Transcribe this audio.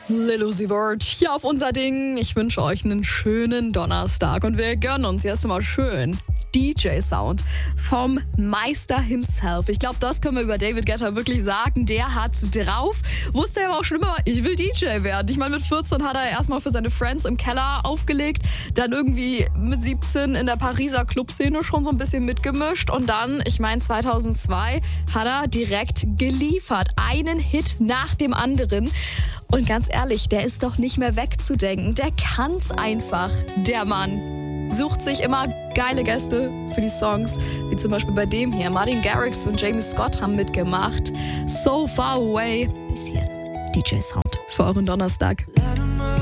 Lil Uzi Vert hier auf unser Ding. Ich wünsche euch einen schönen Donnerstag und wir gönnen uns jetzt mal schön DJ-Sound vom Meister himself. Ich glaube, das können wir über David Guetta wirklich sagen. Der hat's drauf. Wusste er aber auch schon immer, ich will DJ werden. Ich meine, mit 14 hat er erstmal für seine Friends im Keller aufgelegt, dann irgendwie mit 17 in der Pariser Clubszene schon so ein bisschen mitgemischt und dann, ich meine, 2002 hat er direkt geliefert. Einen Hit nach dem anderen. Und ganz ehrlich, der ist doch nicht mehr wegzudenken. Der kann's einfach, der Mann. Sucht sich immer geile Gäste für die Songs, wie zum Beispiel bei dem hier. Martin Garrix und Jamie Scott haben mitgemacht. So Far Away. Bisschen DJ-Sound für euren Donnerstag.